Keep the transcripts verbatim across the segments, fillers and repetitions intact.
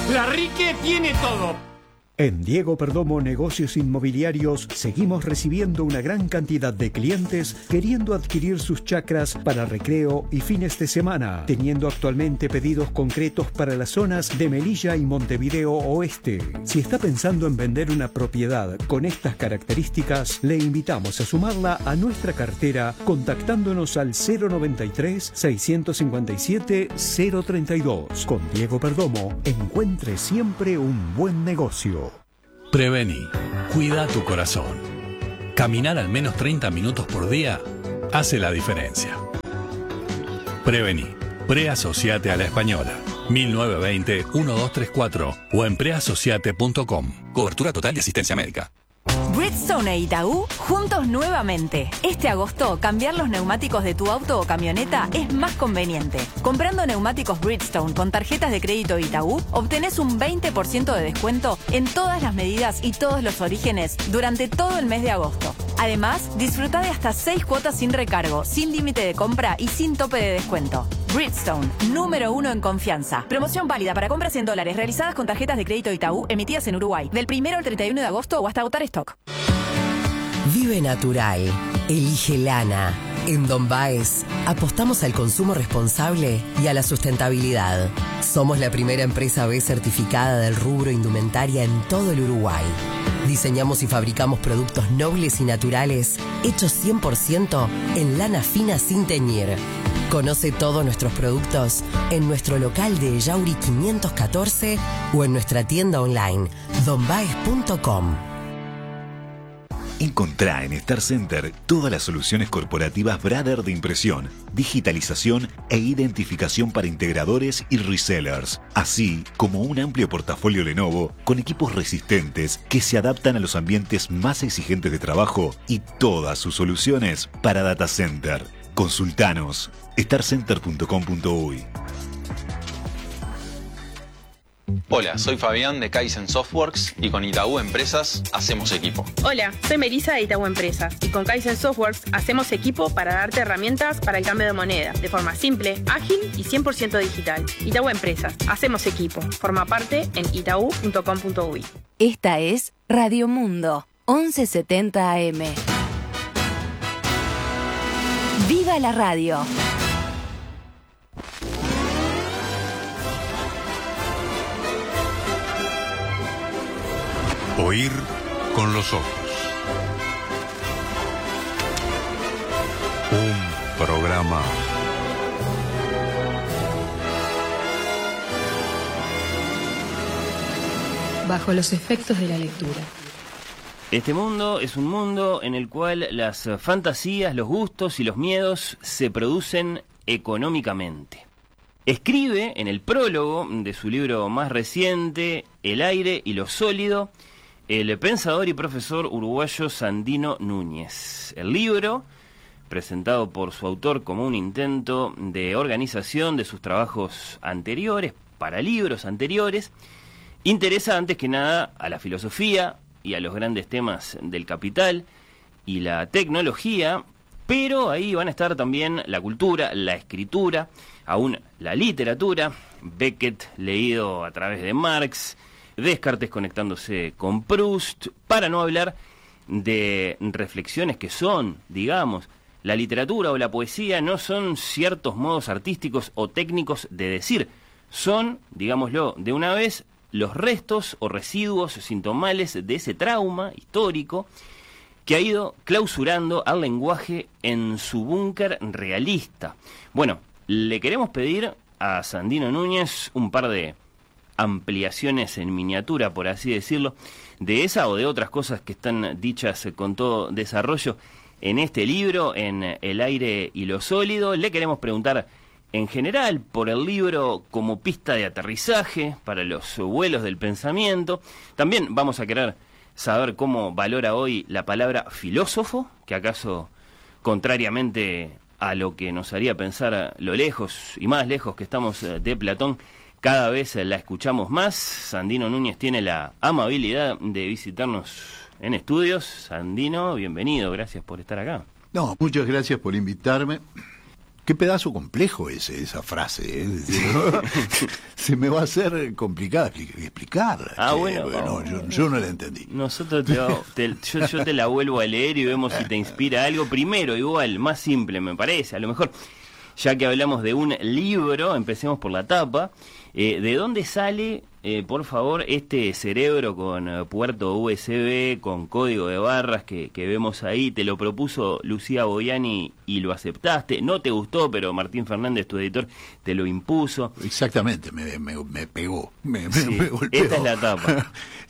La Rique tiene todo. En Diego Perdomo Negocios Inmobiliarios seguimos recibiendo una gran cantidad de clientes queriendo adquirir sus chacras para recreo y fines de semana, teniendo actualmente pedidos concretos para las zonas de Melilla y Montevideo Oeste. Si está pensando en vender una propiedad con estas características, le invitamos a sumarla a nuestra cartera contactándonos al cero noventa y tres, seiscientos cincuenta y siete, cero treinta y dos. Con Diego Perdomo, encuentre siempre un buen negocio. Prevení. Cuida tu corazón. Caminar al menos treinta minutos por día hace la diferencia. Prevení. Preasociate a la Española. mil novecientos veinte, doce treinta y cuatro o en preasociate punto com. Cobertura total de asistencia médica. Bridgestone e Itaú juntos nuevamente. Este agosto, cambiar los neumáticos de tu auto o camioneta es más conveniente. Comprando neumáticos Bridgestone con tarjetas de crédito Itaú, obtenés un veinte por ciento de descuento en todas las medidas y todos los orígenes durante todo el mes de agosto. Además, disfruta de hasta seis cuotas sin recargo, sin límite de compra y sin tope de descuento. Bridgestone, número uno en confianza. Promoción válida para compras en dólares realizadas con tarjetas de crédito Itaú emitidas en Uruguay, del primero al treinta y uno de agosto o hasta agotar stock. Vive natural. Elige lana. En Don Baez apostamos al consumo responsable y a la sustentabilidad. Somos la primera empresa B certificada del rubro indumentaria en todo el Uruguay. Diseñamos y fabricamos productos nobles y naturales hechos cien por ciento en lana fina sin teñir. Conoce todos nuestros productos en nuestro local de Yauri quinientos catorce o en nuestra tienda online don baez punto com. Encontrá en Star Center todas las soluciones corporativas Brother de impresión, digitalización e identificación para integradores y resellers, así como un amplio portafolio Lenovo con equipos resistentes que se adaptan a los ambientes más exigentes de trabajo y todas sus soluciones para data center. Consultanos star center punto com punto uy. Hola, soy Fabián de Kaizen Softworks y con Itaú Empresas hacemos equipo. Hola, soy Melissa de Itaú Empresas y con Kaizen Softworks hacemos equipo para darte herramientas para el cambio de moneda de forma simple, ágil y cien por ciento digital. Itaú Empresas, hacemos equipo. Forma parte en itaú punto com punto uy. Esta es Radio Mundo, once setenta A M. ¡Viva la radio! Oír con los ojos. Un programa bajo los efectos de la lectura. Este mundo es un mundo en el cual las fantasías, los gustos y los miedos se producen económicamente. Escribe en el prólogo de su libro más reciente, El aire y lo sólido, el pensador y profesor uruguayo Sandino Núñez. El libro, presentado por su autor como un intento de organización de sus trabajos anteriores, para libros anteriores, interesa antes que nada a la filosofía y a los grandes temas del capital y la tecnología, pero ahí van a estar también la cultura, la escritura, aún la literatura, Beckett leído a través de Marx, Descartes conectándose con Proust, para no hablar de reflexiones que son, digamos, la literatura o la poesía no son ciertos modos artísticos o técnicos de decir, son, digámoslo de una vez, los restos o residuos sintomales de ese trauma histórico que ha ido clausurando al lenguaje en su búnker realista. Bueno, le queremos pedir a Sandino Núñez un par de ampliaciones en miniatura, por así decirlo, de esa o de otras cosas que están dichas con todo desarrollo en este libro, en El aire y lo sólido. Le queremos preguntar en general por el libro como pista de aterrizaje para los vuelos del pensamiento. También vamos a querer saber cómo valora hoy la palabra filósofo, que acaso, contrariamente a lo que nos haría pensar lo lejos y más lejos que estamos de Platón, cada vez la escuchamos más. Sandino Núñez tiene la amabilidad de visitarnos en estudios. Sandino, bienvenido, gracias por estar acá. No, muchas gracias por invitarme. qué pedazo complejo es esa frase, ¿eh? Se me va a hacer complicada explicarla. Ah, che, bueno, bueno yo, yo no la entendí. Nosotros te, te, yo, yo te la vuelvo a leer y vemos si te inspira algo. Primero, igual, más simple me parece, a lo mejor, ya que hablamos de un libro, empecemos por la tapa. Eh, ¿De dónde sale, eh, por favor, este cerebro con eh, puerto U S B, con código de barras que, que vemos ahí? Te lo propuso Lucía Boiani y lo aceptaste. No te gustó, pero Martín Fernández, tu editor, te lo impuso. Exactamente, me, me, me pegó. Me, sí, me golpeó. Esta es la tapa.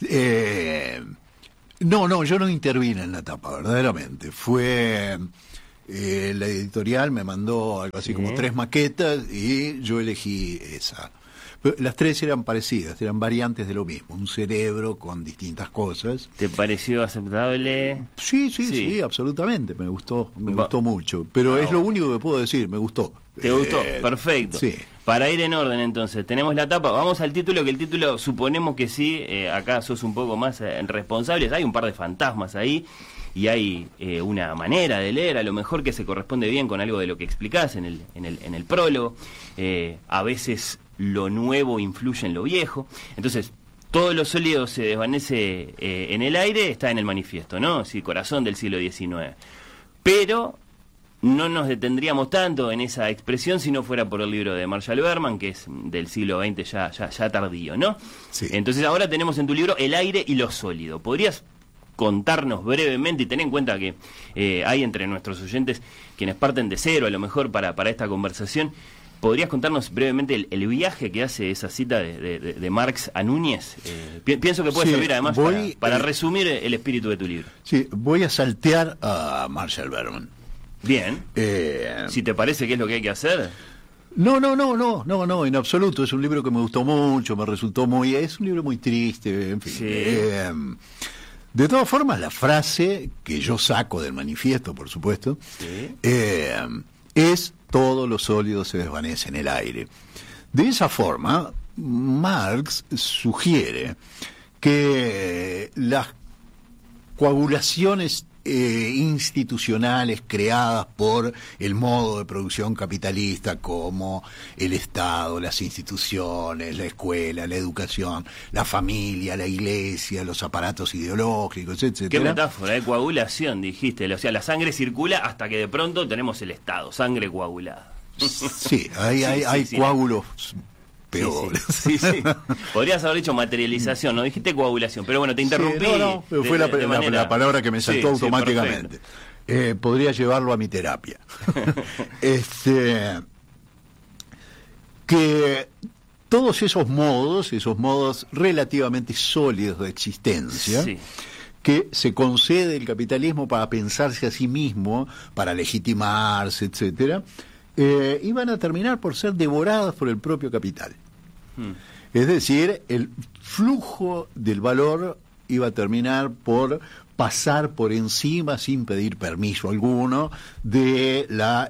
eh, no, no, yo no intervine en la tapa, verdaderamente. Fue... Eh, la editorial me mandó algo así, sí, como tres maquetas y yo elegí esa. Pero las tres eran parecidas, eran variantes de lo mismo, un cerebro con distintas cosas. ¿Te pareció aceptable? Sí, sí, sí, sí, absolutamente, me gustó, me Va. gustó mucho, pero ah, es lo único que puedo decir, me gustó. ¿Te gustó? Eh, Perfecto. Sí. Para ir en orden entonces, tenemos la tapa, vamos al título, que el título suponemos que sí, eh, acá sos un poco más eh, responsables, hay un par de fantasmas ahí, y hay eh, una manera de leer, a lo mejor que se corresponde bien con algo de lo que explicás en el, en el, en el prólogo, eh, a veces lo nuevo influye en lo viejo, entonces todo lo sólido se desvanece eh, en el aire, está en el manifiesto, ¿no? Sí, corazón del siglo diecinueve, pero no nos detendríamos tanto en esa expresión si no fuera por el libro de Marshall Berman, que es del siglo veinte ya, ya, ya tardío, ¿no? Sí. Entonces ahora tenemos en tu libro el aire y lo sólido. ¿Podrías contarnos brevemente, y ten en cuenta que eh, hay entre nuestros oyentes quienes parten de cero a lo mejor para, para esta conversación, ¿podrías contarnos brevemente el, el viaje que hace esa cita de, de, de Marx a Núñez? Eh, pi pienso que puede sí, servir además voy, para, para eh, resumir el espíritu de tu libro. Sí, voy a saltear a Marshall Berman. Bien, eh, si te parece que es lo que hay que hacer. No, no, no, no, no, no, en absoluto. Es un libro que me gustó mucho, me resultó muy... Es un libro muy triste, en fin. Sí. Eh, de todas formas, la frase que yo saco del manifiesto, por supuesto, sí, eh, es todo lo sólido se desvanece en el aire. De esa forma, Marx sugiere que las coagulaciones Eh, institucionales creadas por el modo de producción capitalista, como el Estado, las instituciones, la escuela, la educación, la familia, la iglesia, los aparatos ideológicos, etcétera. Qué metáfora, de coagulación, dijiste. O sea, la sangre circula hasta que de pronto tenemos el Estado, sangre coagulada. Sí, hay, hay, sí, hay sí, coágulos... peor. Sí, sí, sí. Podrías haber dicho materialización, no dijiste coagulación, pero bueno, te interrumpí. Sí, no, no, fue de, la, de la, manera... la palabra que me saltó sí, automáticamente. Sí, eh, podría llevarlo a mi terapia. este, que todos esos modos, esos modos relativamente sólidos de existencia, sí, que se concede el capitalismo para pensarse a sí mismo, para legitimarse, etcétera, eh, iban a terminar por ser devorados por el propio capital. Hmm. Es decir, el flujo del valor iba a terminar por pasar por encima, sin pedir permiso alguno, de la